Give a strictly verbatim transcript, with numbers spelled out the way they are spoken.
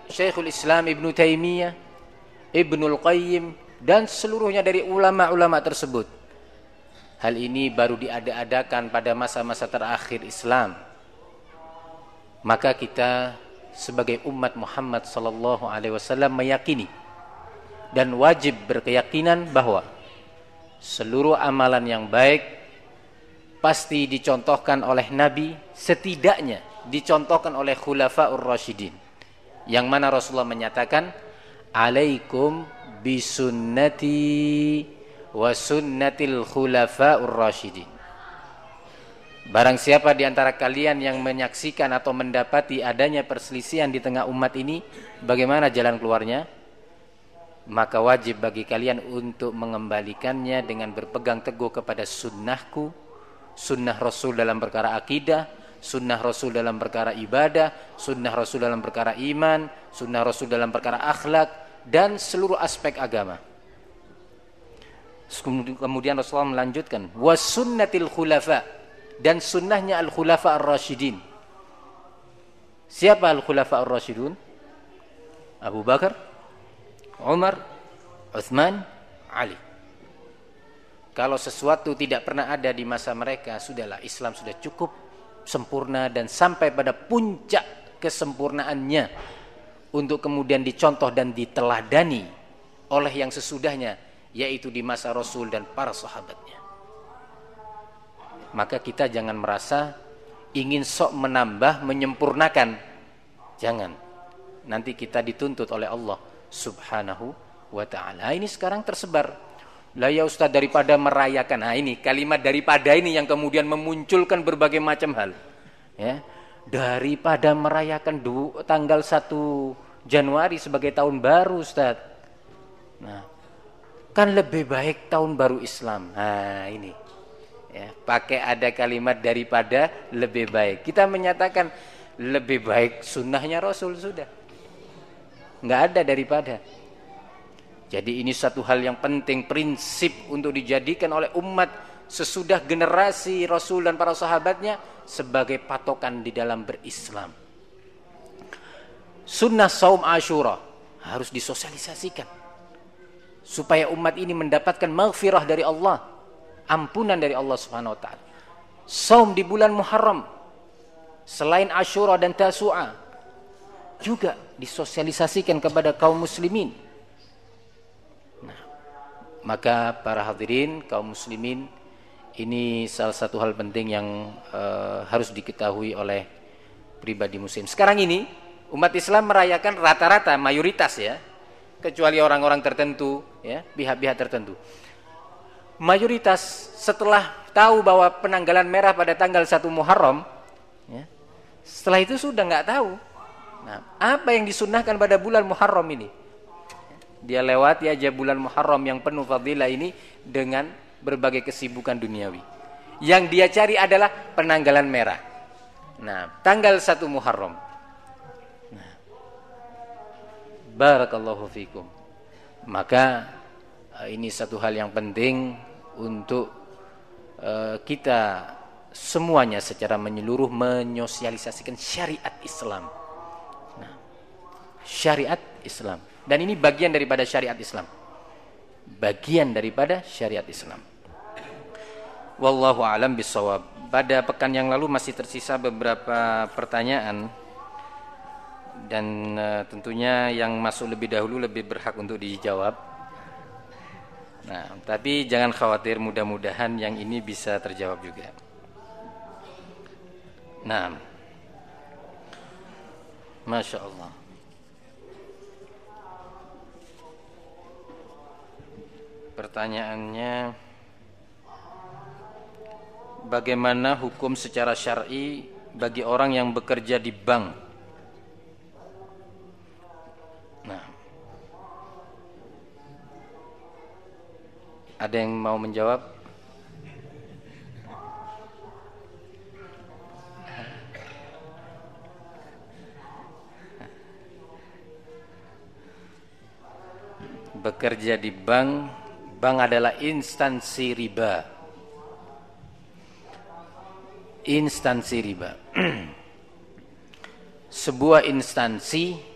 Syekhul Islam Ibnu Taimiyah, Ibnul Qayyim, dan seluruhnya dari ulama-ulama tersebut. Hal ini baru diada-adakan pada masa-masa terakhir Islam. Maka kita sebagai umat Muhammad sallallahu alaihi wasallam meyakini dan wajib berkeyakinan bahwa seluruh amalan yang baik pasti dicontohkan oleh Nabi, setidaknya dicontohkan oleh Khulafaur Rasyidin, yang mana Rasulullah menyatakan, alaikum bisunnati wa sunnatil khulafaur rasyidin. Barang siapa di antara kalian yang menyaksikan atau mendapati adanya perselisihan di tengah umat ini, bagaimana jalan keluarnya? Maka wajib bagi kalian untuk mengembalikannya dengan berpegang teguh kepada sunnahku, sunnah Rasul dalam perkara akidah, sunnah Rasul dalam perkara ibadah, sunnah Rasul dalam perkara iman, sunnah Rasul dalam perkara akhlak, dan seluruh aspek agama. Kemudian Rasulullah melanjutkan, was sunnatil khulafa, dan sunnahnya al-khulafa ar-rasyidin. Siapa al-khulafa ar-rasyidun? Abu Bakar, Umar, Utsman, Ali. Kalau sesuatu tidak pernah ada di masa mereka, sudahlah, Islam sudah cukup sempurna dan sampai pada puncak kesempurnaannya untuk kemudian dicontoh dan diteladani oleh yang sesudahnya, yaitu di masa Rasul dan para sahabatnya. Maka kita jangan merasa ingin sok menambah, menyempurnakan. Jangan. Nanti kita dituntut oleh Allah Subhanahu wa ta'ala. Ini sekarang tersebar. Lah ya Ustaz, daripada merayakan. Nah ini kalimat daripada ini yang kemudian memunculkan berbagai macam hal. Ya. Daripada merayakan du- tanggal satu Januari sebagai tahun baru, Ustaz. Nah, kan lebih baik tahun baru Islam. Nah ini ya, pakai ada kalimat daripada lebih baik. Kita menyatakan lebih baik sunnahnya Rasul sudah, nggak ada daripada. Jadi ini satu hal yang penting, prinsip untuk dijadikan oleh umat sesudah generasi Rasul dan para sahabatnya sebagai patokan di dalam berislam. Sunnah saum Asyura harus disosialisasikan supaya umat ini mendapatkan maghfirah dari Allah, ampunan dari Allah Subhanahu wa taala. Saum di bulan Muharram selain Asyura dan Tasu'a juga disosialisasikan kepada kaum muslimin. Nah, maka para hadirin kaum muslimin, ini salah satu hal penting yang uh, harus diketahui oleh pribadi muslim. Sekarang ini umat Islam merayakan rata-rata mayoritas ya, kecuali orang-orang tertentu ya, pihak-pihak tertentu. Mayoritas setelah tahu bahwa penanggalan merah pada tanggal satu Muharram ya, setelah itu sudah nggak tahu. Nah, apa yang disunnahkan pada bulan Muharram ini? Dia lewati aja bulan Muharram yang penuh fadilah ini dengan berbagai kesibukan duniawi. Yang dia cari adalah penanggalan merah. Nah, tanggal satu Muharram. Nah, barakallahu fikum. Maka ini satu hal yang penting untuk uh, kita semuanya secara menyeluruh menyosialisasikan syariat Islam. Nah, syariat Islam. Dan ini bagian daripada syariat Islam. Bagian daripada syariat Islam. Wallahu a'lam bishawab. Pada pekan yang lalu masih tersisa beberapa pertanyaan. Dan uh, tentunya yang masuk lebih dahulu lebih berhak untuk dijawab. Nah, tapi jangan khawatir, mudah-mudahan yang ini bisa terjawab juga. Nah, Masya Allah. Pertanyaannya, bagaimana hukum secara syar'i bagi orang yang bekerja di bank? Nah, ada yang mau menjawab? Bekerja di bank, bank adalah instansi riba. Instansi riba. Sebuah instansi